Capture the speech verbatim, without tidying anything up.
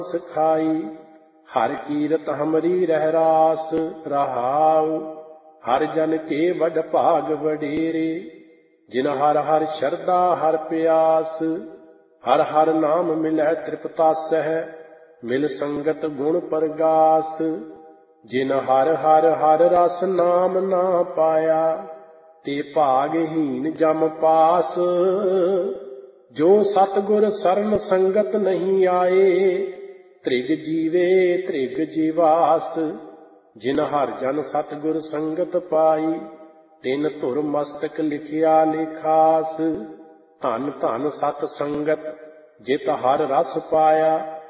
सिखाई। हर कीरत हमरी रह रास रहाऊ। हर जन के वड भाग वडेरे। जिन हर हर शरदा हर प्यास। हर हर नाम मिलै तृपतासह। मिल संगत गुण परगास। जिन हर हर हर रस नाम ना पाया। ते भागहीन जम पास। जो सतगुर सरन संगत नहीं आए। त्रिग जीवे त्रिग जीवास। जिन हर जन सतगुर संगत पाई। तिन धुर मस्तक लिखिया लेखास। धन धन सत संगत जित हर रस पाया।